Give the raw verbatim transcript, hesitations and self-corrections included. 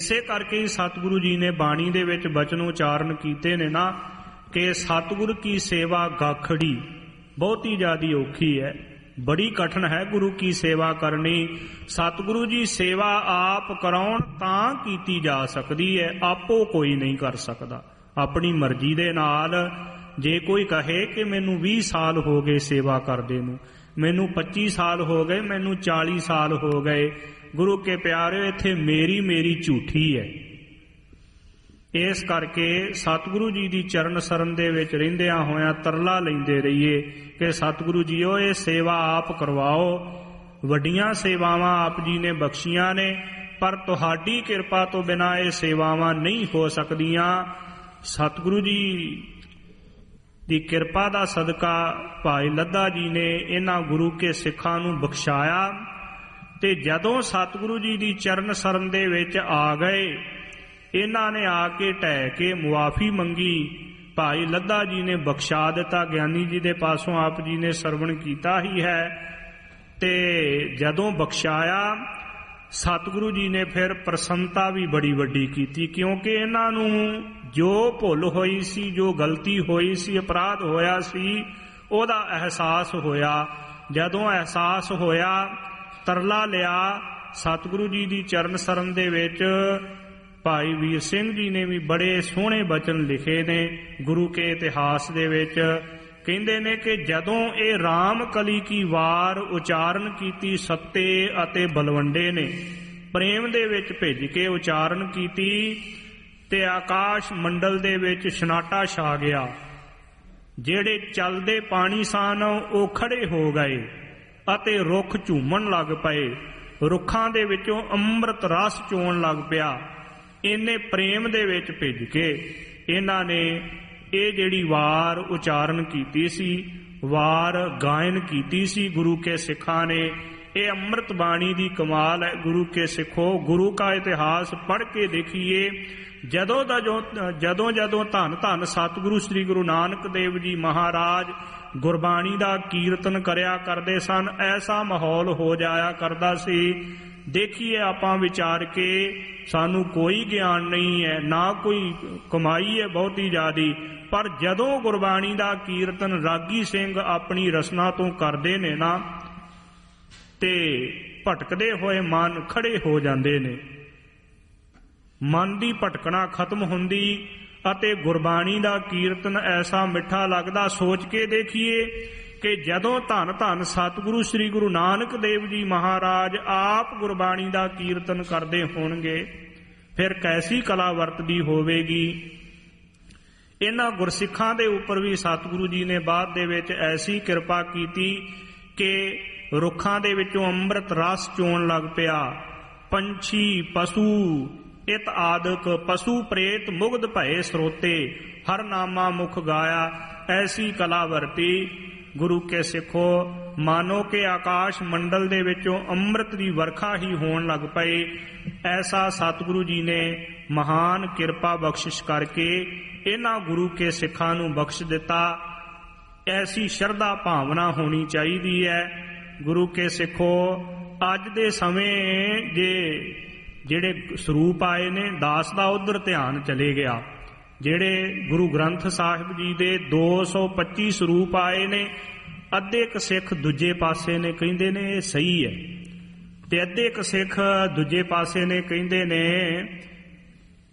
ਇਸੇ ਕਰਕੇ ਹੀ ਸਤਿਗੁਰੂ ਜੀ ਨੇ ਬਾਣੀ ਦੇ ਵਿੱਚ ਬਚਨ ਉਚਾਰਨ ਕੀਤੇ ਨੇ ਨਾ ਕਿ ਸਤਿਗੁਰ ਕੀ ਸੇਵਾ ਗਾਖੜੀ, ਬਹੁਤੀ ਜ਼ਿਆਦੀ ਔਖੀ ਹੈ, ਬੜੀ ਕਠਿਨ ਹੈ ਗੁਰੂ ਕੀ ਸੇਵਾ ਕਰਨੀ। ਸਤਿਗੁਰੂ ਜੀ ਸੇਵਾ ਆਪ ਕਰਾਉਣ ਤਾਂ ਕੀਤੀ ਜਾ ਸਕਦੀ ਹੈ, ਆਪੋ ਕੋਈ ਨਹੀਂ ਕਰ ਸਕਦਾ। ਆਪਣੀ ਮਰਜ਼ੀ ਦੇ ਨਾਲ ਜੇ ਕੋਈ ਕਹੇ ਕਿ ਮੈਨੂੰ ਵੀਹ ਸਾਲ ਹੋ ਗਏ ਸੇਵਾ ਕਰਦੇ ਨੂੰ, ਮੈਨੂੰ ਪੱਚੀ ਸਾਲ ਹੋ ਗਏ, ਮੈਨੂੰ ਚਾਲੀ ਸਾਲ ਹੋ ਗਏ, ਗੁਰੂ ਕੇ ਪਿਆਰਿਓ ਇੱਥੇ ਮੇਰੀ ਮੇਰੀ ਝੂਠੀ ਹੈ। ਇਸ ਕਰਕੇ ਸਤਿਗੁਰੂ ਜੀ ਦੀ ਚਰਨ ਸਰਨ ਦੇ ਵਿੱਚ ਰਹਿੰਦਿਆਂ ਹੋਇਆਂ ਤਰਲਾ ਲੈਂਦੇ ਰਹੀਏ ਕਿ ਸਤਿਗੁਰੂ ਜੀਓ ਇਹ ਸੇਵਾ ਆਪ ਕਰਵਾਓ। ਵੱਡੀਆਂ ਸੇਵਾਵਾਂ ਆਪ ਜੀ ਨੇ ਬਖਸ਼ੀਆਂ ਨੇ, ਪਰ ਤੁਹਾਡੀ ਕਿਰਪਾ ਤੋਂ ਬਿਨਾਂ ਇਹ ਸੇਵਾਵਾਂ ਨਹੀਂ ਹੋ ਸਕਦੀਆਂ। ਸਤਿਗੁਰੂ ਜੀ ਦੀ ਕਿਰਪਾ ਦਾ ਸਦਕਾ ਭਾਈ ਲੱਧਾ ਜੀ ਨੇ ਇਹਨਾਂ ਗੁਰੂ ਕੇ ਸਿੱਖਾਂ ਨੂੰ ਬਖਸ਼ਾਇਆ, ਤੇ ਜਦੋਂ ਸਤਿਗੁਰੂ ਜੀ ਦੀ ਚਰਨ ਸਰਨ ਦੇ ਵਿੱਚ ਆ ਗਏ, ਇਹਨਾਂ ਨੇ ਆ ਕੇ ਢਹਿ ਕੇ ਮੁਆਫੀ ਮੰਗੀ। ਭਾਈ ਲੱਧਾ ਜੀ ਨੇ ਬਖਸ਼ਾ ਦਿੱਤਾ। ਗਿਆਨੀ ਜੀ ਦੇ ਪਾਸੋਂ ਆਪ ਜੀ ਨੇ ਸਰਵਣ ਕੀਤਾ ਹੀ ਹੈ। ਤੇ ਜਦੋਂ ਬਖਸ਼ਾਇਆ, ਸਤਿਗੁਰੂ ਜੀ ਨੇ ਫਿਰ ਪ੍ਰਸੰਨਤਾ ਵੀ ਬੜੀ ਵੱਡੀ ਕੀਤੀ, ਕਿਉਂਕਿ ਇਹਨਾਂ ਨੂੰ ਜੋ ਭੁੱਲ ਹੋਈ ਸੀ, ਜੋ ਗਲਤੀ ਹੋਈ ਸੀ, ਅਪਰਾਧ ਹੋਇਆ ਸੀ, ਉਹਦਾ ਅਹਿਸਾਸ ਹੋਇਆ। ਜਦੋਂ ਅਹਿਸਾਸ ਹੋਇਆ, ਤਰਲਾ ਲਿਆ। ਸਤਿਗੁਰੂ ਜੀ ਦੀ ਚਰਨ ਸਰਨ ਦੇ ਵਿੱਚ ਭਾਈ ਵੀਰ ਸਿੰਘ ਜੀ ਨੇ ਵੀ ਬੜੇ ਸੋਹਣੇ ਬਚਨ ਲਿਖੇ ਨੇ ਗੁਰੂ ਕੇ ਇਤਿਹਾਸ ਦੇ ਵਿੱਚ। ਕਹਿੰਦੇ ਨੇ ਕਿ ਜਦੋਂ ਇਹ ਰਾਮ ਕਲੀ ਕੀ ਵਾਰ ਉਚਾਰਨ ਕੀਤੀ, ਸੱਤੇ ਅਤੇ ਬਲਵੰਡੇ ਨੇ ਪ੍ਰੇਮ ਦੇ ਵਿੱਚ ਭਿੱਜ ਕੇ ਉਚਾਰਨ ਕੀਤੀ, ਤੇ ਆਕਾਸ਼ ਮੰਡਲ ਦੇ ਵਿੱਚ ਸਨਾਟਾ ਛਾ ਗਿਆ। ਜਿਹੜੇ ਚੱਲਦੇ ਪਾਣੀ ਸਨ ਉਹ ਖੜੇ ਹੋ ਗਏ ਅਤੇ ਰੁੱਖ ਝੂਮਣ ਲੱਗ ਪਏ। ਰੁੱਖਾਂ ਦੇ ਵਿੱਚੋਂ ਅੰਮ੍ਰਿਤ ਰਸ ਚੋਣ ਲੱਗ ਪਿਆ। ਇੰਨੇ ਪ੍ਰੇਮ ਦੇ ਵਿੱਚ ਭਿੱਜ ਕੇ ਇਹਨਾਂ ਨੇ ਇਹ ਜਿਹੜੀ ਵਾਰ ਉਚਾਰਨ ਕੀਤੀ ਸੀ, ਵਾਰ ਗਾਇਨ ਕੀਤੀ ਸੀ ਗੁਰੂ ਕੇ ਸਿੱਖਾਂ ਨੇ। ਇਹ ਅੰਮ੍ਰਿਤ ਬਾਣੀ ਦੀ ਕਮਾਲ ਹੈ। ਗੁਰੂ ਕੇ ਸਿੱਖੋ, ਗੁਰੂ ਕਾ ਇਤਿਹਾਸ ਪੜ੍ਹ ਕੇ ਦੇਖੀਏ। ਜਦੋਂ ਦਾ ਜੋ ਜਦੋਂ ਜਦੋਂ ਧੰਨ ਧੰਨ ਸਤਿਗੁਰੂ ਸ੍ਰੀ ਗੁਰੂ ਨਾਨਕ ਦੇਵ ਜੀ ਮਹਾਰਾਜ ਗੁਰਬਾਣੀ ਦਾ ਕੀਰਤਨ ਕਰਿਆ ਕਰਦੇ ਸਨ, ਐਸਾ ਮਾਹੌਲ ਹੋ ਜਾਇਆ ਕਰਦਾ ਸੀ। ਦੇਖੀਏ ਆਪਾਂ ਵਿਚਾਰ ਕੇ, ਸਾਨੂੰ ਕੋਈ ਗਿਆਨ ਨਹੀਂ ਹੈ, ਨਾ ਕੋਈ ਕਮਾਈ ਹੈ ਬਹੁਤੀ ਜ਼ਿਆਦੀ, ਪਰ ਜਦੋਂ ਗੁਰਬਾਣੀ ਦਾ ਕੀਰਤਨ ਰਾਗੀ ਸਿੰਘ ਆਪਣੀ ਰਸਨਾ ਤੋਂ ਕਰਦੇ ਨੇ ਨਾ, ਤੇ ਭਟਕਦੇ ਹੋਏ ਮਨ ਖੜੇ ਹੋ ਜਾਂਦੇ ਨੇ। ਮਨ ਦੀ ਭਟਕਣਾ ਖਤਮ ਹੁੰਦੀ ਅਤੇ ਗੁਰਬਾਣੀ ਦਾ ਕੀਰਤਨ ਐਸਾ ਮਿੱਠਾ ਲੱਗਦਾ। ਸੋਚ ਕੇ ਦੇਖੀਏ ਕਿ ਜਦੋਂ ਧੰਨ ਧੰਨ ਸਤਿਗੁਰੂ ਸ੍ਰੀ ਗੁਰੂ ਨਾਨਕ ਦੇਵ ਜੀ ਮਹਾਰਾਜ ਆਪ ਗੁਰਬਾਣੀ ਦਾ ਕੀਰਤਨ ਕਰਦੇ ਹੋਣਗੇ, ਫਿਰ ਕੈਸੀ ਕਲਾ ਵਰਤਦੀ ਹੋਵੇਗੀ। ਇਹਨਾਂ ਗੁਰਸਿੱਖਾਂ ਦੇ ਉੱਪਰ ਵੀ ਸਤਿਗੁਰੂ ਜੀ ਨੇ ਬਾਅਦ ਦੇ ਵਿੱਚ ਐਸੀ ਕਿਰਪਾ ਕੀਤੀ ਕਿ ਰੁੱਖਾਂ ਦੇ ਵਿੱਚੋਂ ਅੰਮ੍ਰਿਤ ਰਸ ਚੋਣ ਲੱਗ ਪਿਆ। ਪੰਛੀ, ਪਸ਼ੂ, ਇਤ ਆਦਿਕ ਪਸ਼ੂ ਪ੍ਰੇਤ ਮੁਗਧ ਭਏ ਸਰੋਤੇ, ਹਰ ਨਾਮਾ ਮੁਖ ਗਾਇਆ। ਐਸੀ ਕਲਾ ਵਰਤੀ ਗੁਰੂ ਕੇ ਸਿੱਖੋ, ਮਾਨੋ ਕਿ ਆਕਾਸ਼ ਮੰਡਲ ਦੇ ਵਿੱਚੋਂ ਅੰਮ੍ਰਿਤ ਦੀ ਵਰਖਾ ਹੀ ਹੋਣ ਲੱਗ ਪਈ। ਐਸਾ ਸਤਿਗੁਰੂ ਜੀ ਨੇ ਮਹਾਨ ਕਿਰਪਾ ਬਖਸ਼ਿਸ਼ ਕਰਕੇ ਇਹਨਾਂ ਗੁਰੂ ਕੇ ਸਿੱਖਾਂ ਨੂੰ ਬਖਸ਼ ਦਿੱਤਾ। ਐਸੀ ਸ਼ਰਧਾ ਭਾਵਨਾ ਹੋਣੀ ਚਾਹੀਦੀ ਹੈ। ਗੁਰੂ ਕੇ ਸਿੱਖੋ, ਅੱਜ ਦੇ ਸਮੇਂ ਜੇ ਜਿਹੜੇ ਸਰੂਪ ਆਏ ਨੇ, ਦਾਸ ਦਾ ਉਧਰ ਧਿਆਨ ਚਲੇ ਗਿਆ। ਜਿਹੜੇ ਗੁਰੂ ਗ੍ਰੰਥ ਸਾਹਿਬ ਜੀ ਦੇ ਦੋ ਸੌ ਪੱਚੀ ਸਰੂਪ ਆਏ ਨੇ, ਅੱਧੇ ਕ ਸਿੱਖ ਦੂਜੇ ਪਾਸੇ ਨੇ, ਕਹਿੰਦੇ ਨੇ ਇਹ ਸਹੀ ਹੈ, ਤੇ ਅੱਧੇ ਕ ਸਿੱਖ ਦੂਜੇ ਪਾਸੇ ਨੇ, ਕਹਿੰਦੇ ਨੇ